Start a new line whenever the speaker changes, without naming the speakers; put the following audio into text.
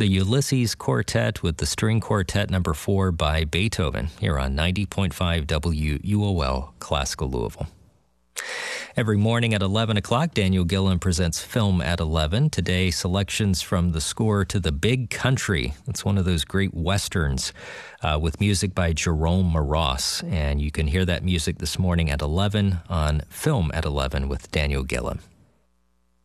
the Ulysses Quartet with the String Quartet number 4 by Beethoven here on 90.5 WUOL Classical Louisville. Every morning at 11 o'clock, Daniel Gillan presents Film at 11. Today, selections from the score to The Big Country. It's one of those great westerns with music by Jerome Moross. And you can hear that music this morning at 11 on Film at 11 with Daniel Gillan.